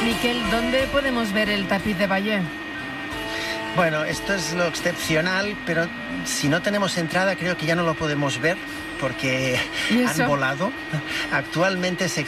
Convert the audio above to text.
Miquel, ¿dónde podemos ver el tapiz de Bayeux? Bueno, esto es lo excepcional, pero si no tenemos entrada creo que ya no lo podemos ver porque han volado. Actualmente se